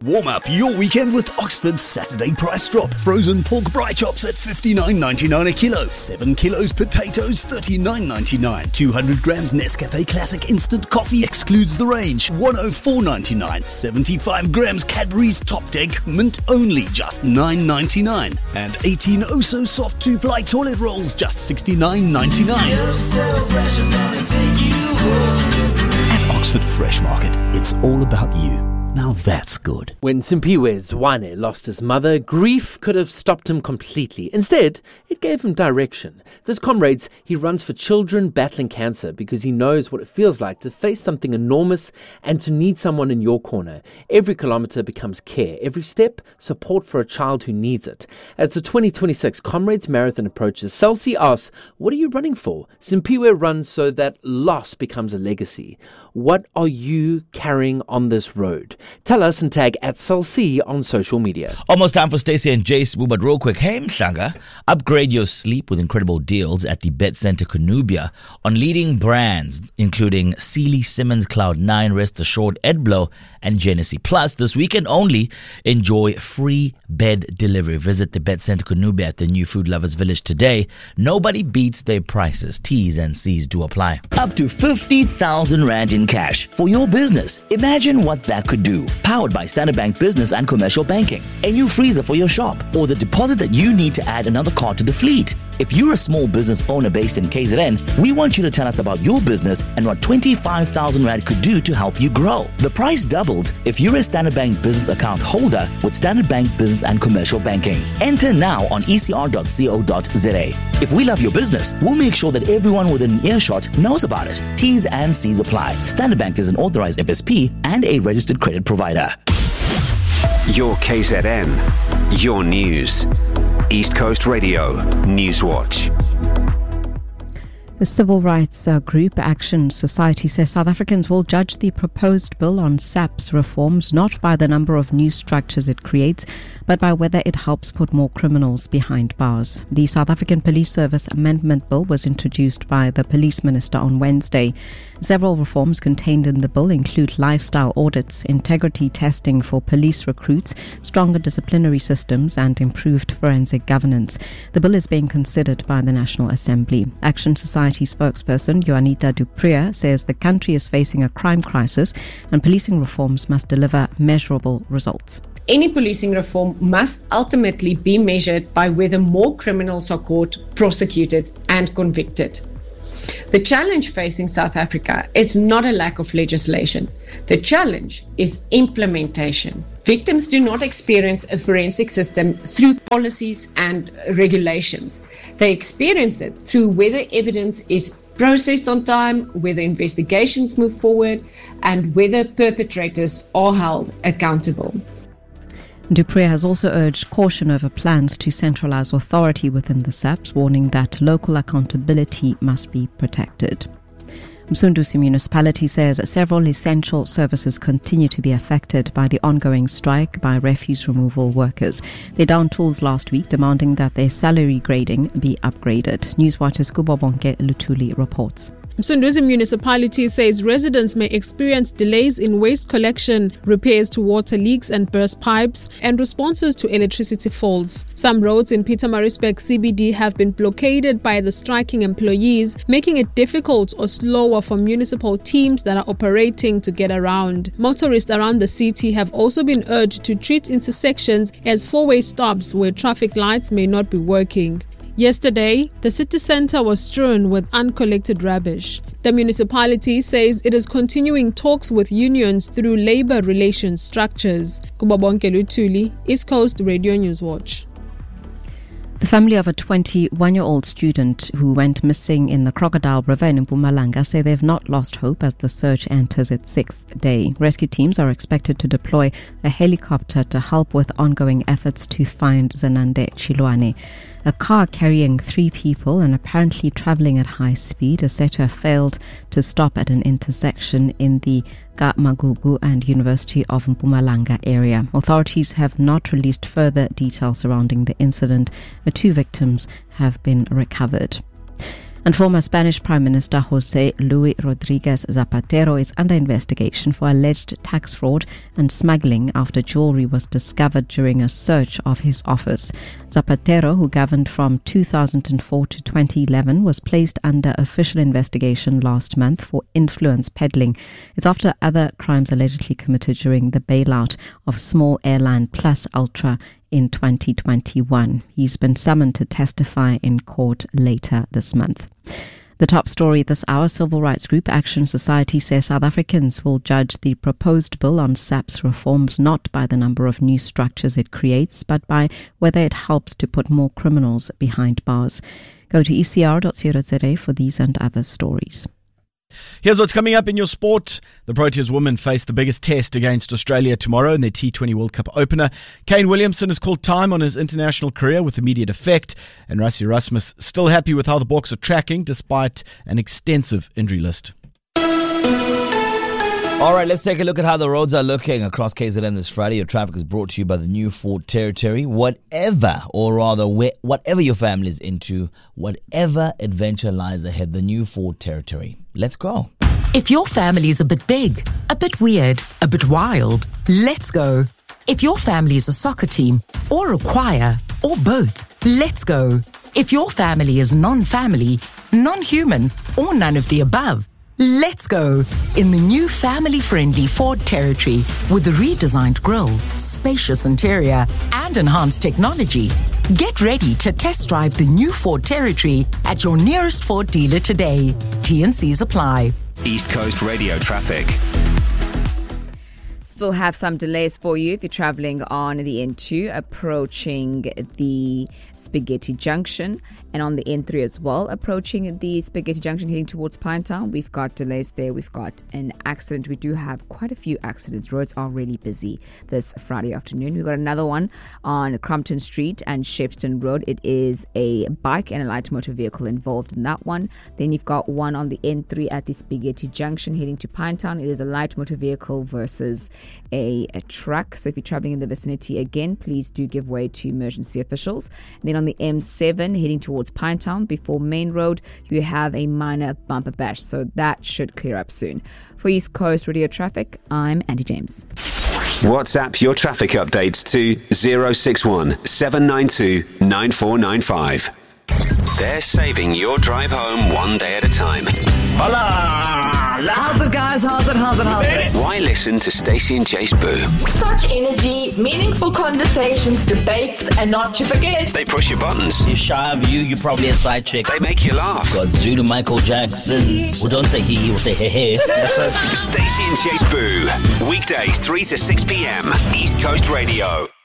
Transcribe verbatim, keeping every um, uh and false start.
Warm up your weekend with Oxford's Saturday price drop. Frozen pork braai chops at fifty-nine ninety-nine a kilo. seven kilos potatoes, thirty-nine ninety-nine. two hundred grams Nescafe Classic instant coffee excludes the range, one oh four ninety-nine. seventy-five grams Cadbury's Top Deck mint only, just nine ninety-nine. And eighteen Oso soft two-ply toilet rolls, just sixty-nine ninety-nine. At Oxford Fresh Market, it's all about you. Now that's good. When Simpiwe Zwane lost his mother, grief could have stopped him completely. Instead, it gave him direction. This comrades, he runs for children battling cancer because he knows what it feels like to face something enormous and to need someone in your corner. Every kilometre becomes care. Every step, support for a child who needs it. As the twenty twenty-six Comrades Marathon approaches, Celsi asks, what are you running for? Simpiwe runs so that loss becomes a legacy. What are you carrying on this road? Tell us and tag at Celsi on social media. Almost time for Stacey and Jace, but real quick, hey Mhlanga, upgrade your sleep with incredible deals at the Bet Center Kunubia on leading brands including Sealy, Simmons, Cloud nine, Rest Assured, Edblow, and Genesee. Plus, this weekend only, enjoy free bed delivery. Visit the Bet Center Kunubia at the New Food Lovers Village today. Nobody beats their prices. T's and C's do apply. Up to fifty thousand rand in cash for your business. Imagine what that could do. Powered by Standard Bank Business and Commercial Banking. A new freezer for your shop, or the deposit that you need to add another car to the fleet. If you're a small business owner based in K Z N, we want you to tell us about your business and what twenty-five thousand rand could do to help you grow. The price doubles if you're a Standard Bank Business account holder with Standard Bank Business and Commercial Banking. Enter now on e c r dot co dot z a. If we love your business, we'll make sure that everyone within earshot knows about it. T's and C's apply. Standard Bank is an authorized F S P and a registered credit provider. Your K Z N, your news. East Coast Radio, Newswatch. The civil rights uh, group Action Society says South Africans will judge the proposed bill on SAPS reforms not by the number of new structures it creates, but by whether it helps put more criminals behind bars. The South African Police Service Amendment Bill was introduced by the Police Minister on Wednesday. Several reforms contained in the bill include lifestyle audits, integrity testing for police recruits, stronger disciplinary systems, and improved forensic governance. The bill is being considered by the National Assembly. Action Society spokesperson Juanita du Preez says the country is facing a crime crisis and policing reforms must deliver measurable results. Any policing reform must ultimately be measured by whether more criminals are caught, prosecuted, and convicted. The challenge facing South Africa is not a lack of legislation. The challenge is implementation. Victims do not experience a forensic system through policies and regulations. They experience it through whether evidence is processed on time, whether investigations move forward, and whether perpetrators are held accountable. Du Preez has also urged caution over plans to centralize authority within the SAPS, warning that local accountability must be protected. Msunduzi municipality says several essential services continue to be affected by the ongoing strike by refuse removal workers. They downed tools last week, demanding that their salary grading be upgraded. Newswatch's Kubobonke Lutuli reports. Msunduzi municipality says residents may experience delays in waste collection, repairs to water leaks and burst pipes, and responses to electricity faults. Some roads in Pietermaritzburg C B D have been blockaded by the striking employees, making it difficult or slower for municipal teams that are operating to get around. Motorists around the city have also been urged to treat intersections as four-way stops where traffic lights may not be working. Yesterday, the city centre was strewn with uncollected rubbish. The municipality says it is continuing talks with unions through labour relations structures. Kubabonke Lutuli, East Coast Radio Newswatch. The family of a twenty-one-year-old student who went missing in the Crocodile River in Mpumalanga say they've not lost hope as the search enters its sixth day. Rescue teams are expected to deploy a helicopter to help with ongoing efforts to find Zenande Chilwane. A car carrying three people and apparently travelling at high speed is said to have failed to stop at an intersection in the Magugu and University of Mpumalanga area. Authorities have not released further details surrounding the incident. The two victims have been recovered. And former Spanish Prime Minister José Luis Rodríguez Zapatero is under investigation for alleged tax fraud and smuggling after jewelry was discovered during a search of his office. Zapatero, who governed from two thousand four to twenty eleven, was placed under official investigation last month for influence peddling. It's after other crimes allegedly committed during the bailout of small airline Plus Ultra in twenty twenty-one. He's been summoned to testify in court later this month. The top story this hour, civil rights group Action Society says South Africans will judge the proposed bill on SAPS reforms not by the number of new structures it creates, but by whether it helps to put more criminals behind bars. Go to e c r dot co dot z a for these and other stories. Here's what's coming up in your sport. The Proteas women face the biggest test against Australia tomorrow in their T twenty World Cup opener. Kane Williamson has called time on his international career with immediate effect, and Rassie Erasmus still happy with how the Boks are tracking despite an extensive injury list. All right, let's take a look at how the roads are looking across K Z N this Friday. Your traffic is brought to you by the new Ford Territory. Whatever, or rather, whatever your family is into, whatever adventure lies ahead, the new Ford Territory. Let's go. If your family is a bit big, a bit weird, a bit wild, let's go. If your family is a soccer team, or a choir, or both, let's go. If your family is non-family, non-human, or none of the above, let's go in the new family-friendly Ford Territory with the redesigned grille, spacious interior, and enhanced technology. Get ready to test drive the new Ford Territory at your nearest Ford dealer today. T and C's apply. East Coast Radio traffic. Still have some delays for you if you're traveling on the N two, approaching the Spaghetti Junction, and on the N three as well, approaching the Spaghetti Junction heading towards Pinetown. We've got delays there. We've got an accident. We do have quite a few accidents. Roads are really busy this Friday afternoon. We've got another one on Crumpton Street and Shepstone Road. It is a bike and a light motor vehicle involved in that one. Then you've got one on the N three at the Spaghetti Junction heading to Pinetown. It is a light motor vehicle versus A, a truck. So if you're traveling in the vicinity, again, please do give way to emergency officials. And then on the M seven heading towards Pinetown before Main Road, you have a minor bumper bash, so that should clear up soon. For East Coast Radio Traffic, I'm Andy James. WhatsApp your traffic updates to zero six one seven nine two nine four nine five. They're saving your drive home one day at a time. How's it, guys? How's it? How's it? How's it? Why listen to Stacey and Chase Boo? Such energy, meaningful conversations, debates, and not to forget, They push your buttons. You're shy of you, you're probably a side chick. They make you laugh. Got Zulu Michael Jackson. Well, don't say he, he will say hey hey. That's it. Stacey and Chase Boo. Weekdays three to six p.m. East Coast Radio.